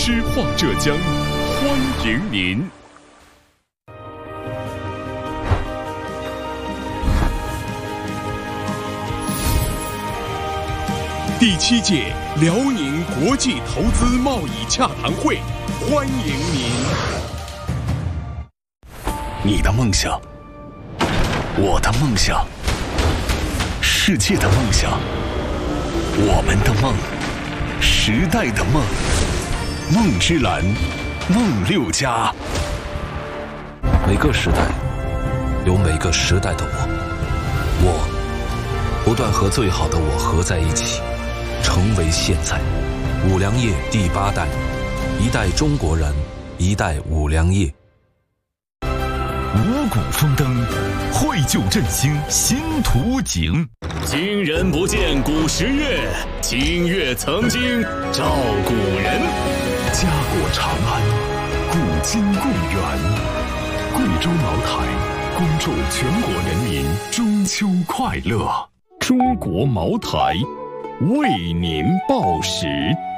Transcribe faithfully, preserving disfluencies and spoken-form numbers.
诗画浙江，欢迎您。第七届辽宁国际投资贸易洽谈会，欢迎您。 你的梦想，我的梦想，世界的梦想，我们的梦，时代的梦，梦之蓝，梦六家。 每个时代有每个时代的我，我不断和最好的我合在一起，成为现在。五粮液第八代，一代中国人，一代五粮液。 五谷丰登，绘就振兴新图景。 今人不见古时月，今月曾经照古人。 家国长安，古今共源。贵州茅台恭祝全国人民中秋快乐。 中国茅台为您报时。